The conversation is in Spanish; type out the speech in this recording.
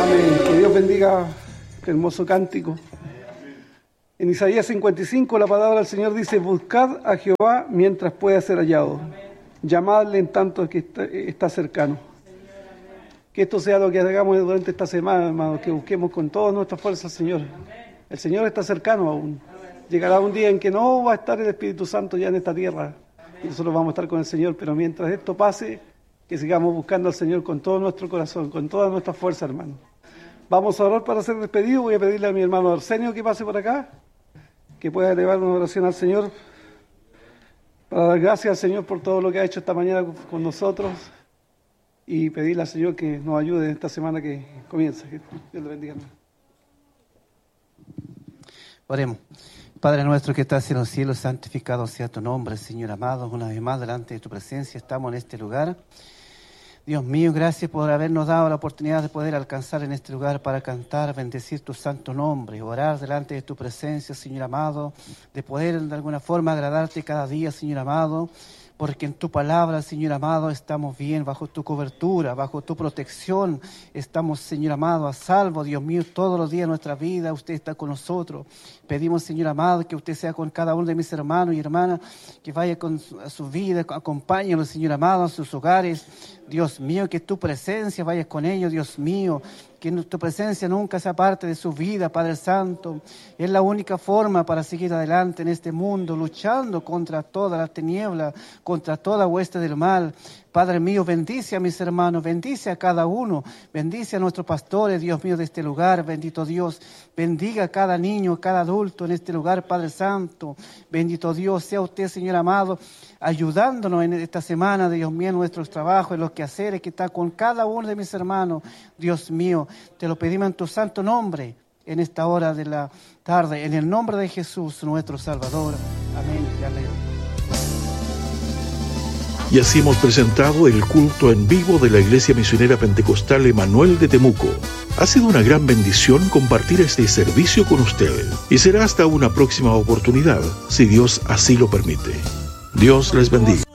Amén. Que Dios bendiga este hermoso cántico. En Isaías 55 la palabra del Señor dice: buscad a Jehová mientras pueda ser hallado, llamadle en tanto que está cercano. Que esto sea lo que hagamos durante esta semana, hermanos, que busquemos con todas nuestras fuerzas al Señor. El Señor está cercano aún. Llegará un día en que no va a estar el Espíritu Santo ya en esta tierra y nosotros vamos a estar con el Señor, pero mientras esto pase, que sigamos buscando al Señor con todo nuestro corazón, con toda nuestra fuerza, hermano. Vamos a orar para ser despedidos. Voy a pedirle a mi hermano Arsenio que pase por acá, que pueda elevar una oración al Señor, para dar gracias al Señor por todo lo que ha hecho esta mañana con nosotros y pedirle al Señor que nos ayude en esta semana que comienza. Que Dios le bendiga, hermano. Oremos. Padre nuestro que estás en los cielos, santificado sea tu nombre, Señor amado. Una vez más delante de tu presencia estamos en este lugar. Dios mío, gracias por habernos dado la oportunidad de poder alcanzar en este lugar para cantar, bendecir tu santo nombre, orar delante de tu presencia, Señor amado, de poder de alguna forma agradarte cada día, Señor amado, porque en tu palabra, Señor amado, estamos bien, bajo tu cobertura, bajo tu protección, estamos, Señor amado, a salvo, Dios mío, todos los días de nuestra vida, usted está con nosotros. Pedimos, Señor amado, que usted sea con cada uno de mis hermanos y hermanas, que vaya con su vida, acompáñalos, Señor amado, a sus hogares. Dios mío, que tu presencia vaya con ellos, Dios mío, que tu presencia nunca sea parte de su vida, Padre Santo. Es la única forma para seguir adelante en este mundo, luchando contra toda la tiniebla, contra toda hueste del mal. Padre mío, bendice a mis hermanos, bendice a cada uno, bendice a nuestros pastores, Dios mío, de este lugar, bendito Dios. Bendiga a cada niño, cada adulto en este lugar, Padre Santo. Bendito Dios, sea usted, Señor amado, ayudándonos en esta semana, Dios mío, en nuestros trabajos, en los quehaceres, que está con cada uno de mis hermanos. Dios mío, te lo pedimos en tu santo nombre, en esta hora de la tarde, en el nombre de Jesús, nuestro Salvador. Amén y amén. Y así hemos presentado el culto en vivo de la Iglesia Misionera Pentecostal Emanuel de Temuco. Ha sido una gran bendición compartir este servicio con usted. Y será hasta una próxima oportunidad, si Dios así lo permite. Dios les bendiga.